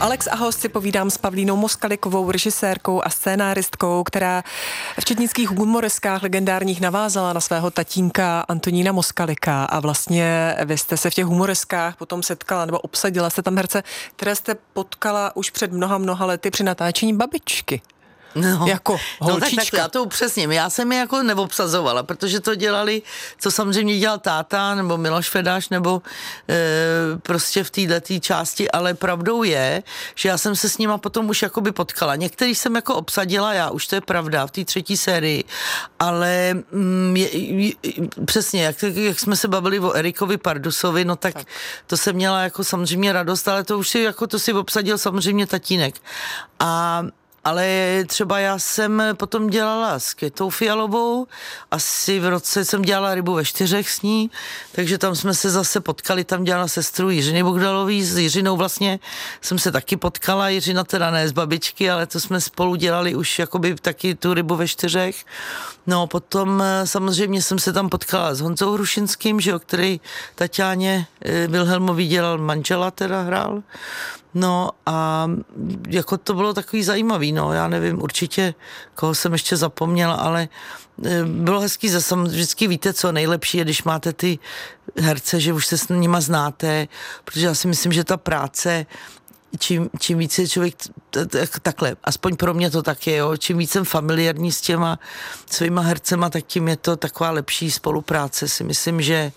Alex a host si povídám s Pavlínou Moskalikovou, režisérkou a scénáristkou, která v četnických humoreskách legendárních navázala na svého tatínka Antonína Moskalika a vlastně vy jste se v těch humoreskách potom setkala nebo obsadila jste tam herce, které jste potkala už před mnoha lety při natáčení Babičky. No, jako holčička. No tak já to upřesním. Já jsem je jako neobsazovala, protože to dělali, co samozřejmě dělal táta, nebo Miloš Fedáš, nebo prostě v této části, ale pravdou je, že já jsem se s nima potom už jakoby potkala. Některý jsem jako obsadila já, už to je pravda, v té 3. sérii, ale přesně, jak jsme se bavili o Erikovi Pardusovi, no tak to jsem měla jako samozřejmě radost, ale to už si, jako to si obsadil samozřejmě tatínek. Ale třeba já jsem potom dělala s Květou Fialovou, asi v roce jsem dělala Rybu ve 4 s ní, takže tam jsme se zase potkali, tam dělala sestru Jiřiny Bogdalový, s Jiřinou vlastně jsem se taky potkala, Jiřina teda ne z Babičky, ale to jsme spolu dělali už jakoby taky tu Rybu ve 4. No potom samozřejmě jsem se tam potkala s Honzou Hrušinským, že jo, který Taťáně Vilhelmovi dělal manžela, teda hrál. No a jako to bylo takový zajímavý, no já nevím určitě, koho jsem ještě zapomněla, ale bylo hezký, vždycky víte, co nejlepší je, když máte ty herce, že už se s nima znáte, protože já si myslím, že ta práce, čím víc je člověk, takhle, aspoň pro mě to tak je, jo, čím víc jsem familiární s těma svýma hercema, tak tím je to taková lepší spolupráce, si myslím, že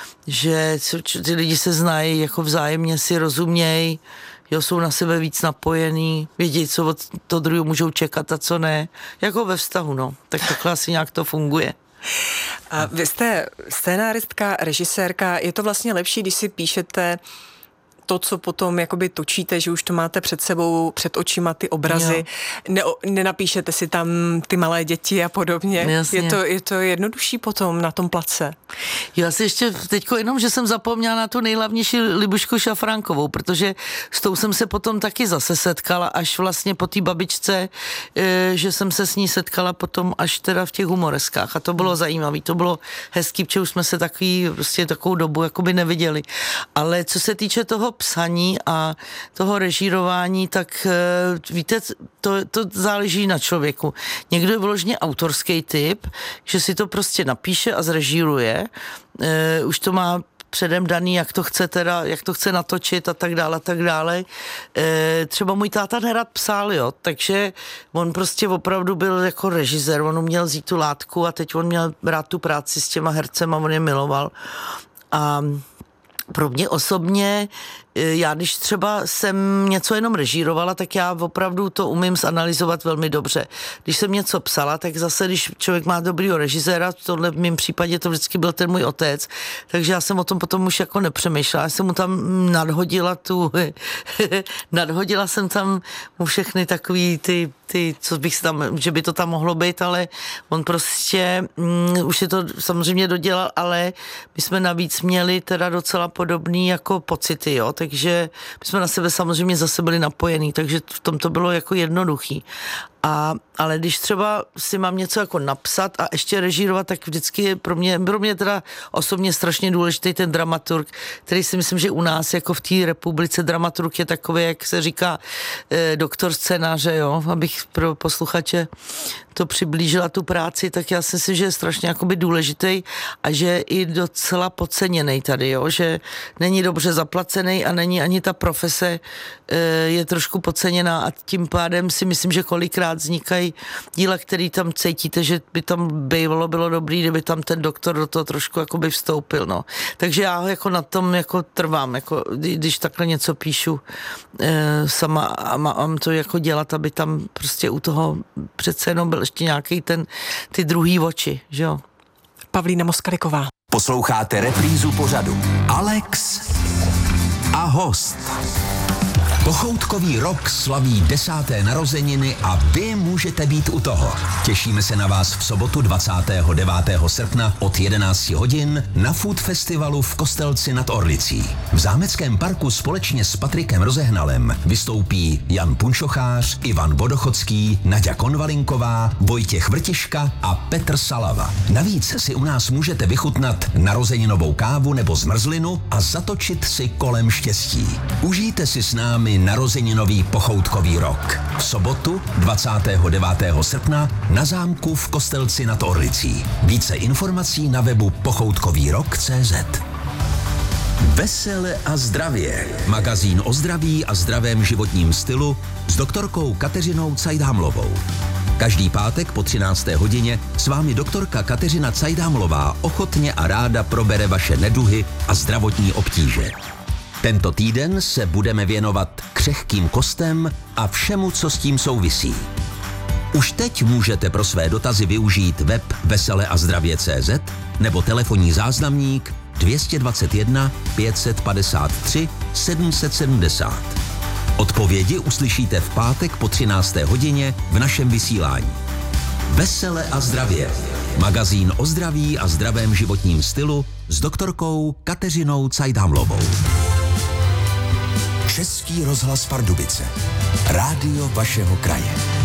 ty lidi se znají, jako vzájemně si rozumějí, jo, jsou na sebe víc napojení, vědí, co od toho druhého můžou čekat a co ne, jako ve vztahu, no, tak takhle asi nějak to funguje. A vy jste scénáristka, režisérka, je to vlastně lepší, když si píšete to, co potom jakoby točíte, že už to máte před sebou, před očima ty obrazy, nenapíšete si tam ty malé děti a podobně. Je to jednodušší potom na tom place. Já si ještě teďko jenom, že jsem zapomněla na tu nejhlavnější Libušku Šafránkovou, protože s tou jsem se potom taky zase setkala, až vlastně po té Babičce, že jsem se s ní setkala potom až teda v těch humoreskách a to bylo zajímavé, to bylo hezký, protože už jsme se takovou dobu jakoby neviděli. Ale co se týče toho psaní a toho režírování, tak víte, to záleží na člověku. Někdo je vyloženě autorský typ, že si to prostě napíše a zrežíruje. Už to má předem daný, jak to chce natočit a tak dále. Třeba můj táta nerad psal, jo, takže on prostě opravdu byl jako režisér, on uměl vzít tu látku a teď on měl rád tu práci s těma hercema, on je miloval. A pro mě osobně, já když třeba jsem něco jenom režírovala, tak já opravdu to umím zanalyzovat velmi dobře. Když jsem něco psala, tak zase, když člověk má dobrýho režiséra, tohle v mém případě to vždycky byl ten můj otec, takže já jsem o tom potom už jako nepřemýšlela. Já jsem mu tam nadhodila jsem tam mu všechny takový ty, co bych tam, že by to tam mohlo být, ale on prostě už si to samozřejmě dodělal, ale my jsme navíc měli teda docela podobný jako pocity, jo, takže my jsme na sebe samozřejmě zase byli napojení, takže v tom to bylo jako jednoduchý. Ale když třeba si mám něco jako napsat a ještě režírovat, tak vždycky je pro mě teda osobně strašně důležitý ten dramaturg, který si myslím, že u nás jako v té republice dramaturg je takový, jak se říká, doktor scénáře, jo, abych pro posluchače to přiblížila tu práci, tak já si myslím, že je strašně jakoby důležitý a že je i docela podceněnej tady, jo, že není dobře zaplacený a není ani ta profese je trošku podceněná a tím pádem si myslím, že kolikrát vznikají díla, který tam cítíte, že by tam bylo dobrý, kdyby tam ten doktor do toho trošku jakoby vstoupil, no. Takže já jako na tom jako trvám, jako když takhle něco píšu sama a mám to jako dělat, aby tam prostě u toho přece jenom byl ještě nějaký ty druhý oči, že jo. Pavlína Moskaliková. Posloucháte reprízu pořadu Alex a host. Pochoutkový rok slaví 10. narozeniny a vy můžete být u toho. Těšíme se na vás v sobotu 29. srpna od 11 hodin na Food Festivalu v Kostelci nad Orlicí. V Zámeckém parku společně s Patrikem Rozehnalem vystoupí Jan Punčochář, Ivan Vodochodský, Naďa Konvalinková, Vojtěch Vrtiška a Petr Salava. Navíc si u nás můžete vychutnat narozeninovou kávu nebo zmrzlinu a zatočit si kolem štěstí. Užijte si s námi námi narozeninový pochoutkový rok. V sobotu 29. srpna na zámku v Kostelci nad Orlicí. Více informací na webu pochoutkovýrok.cz. Vesele a zdravě. Magazín o zdraví a zdravém životním stylu s doktorkou Kateřinou Cajdhamlovou. Každý pátek po 13. hodině s vámi doktorka Kateřina Cajdhamlová ochotně a ráda probere vaše neduhy a zdravotní obtíže. Tento týden se budeme věnovat křehkým kostem a všemu, co s tím souvisí. Už teď můžete pro své dotazy využít web veseleazdravě.cz nebo telefonní záznamník 221 553 770. Odpovědi uslyšíte v pátek po 13. hodině v našem vysílání. Vesele a zdravě. Magazín o zdraví a zdravém životním stylu s doktorkou Kateřinou Cajdhamlovou. Český rozhlas Pardubice. Rádio vašeho kraje.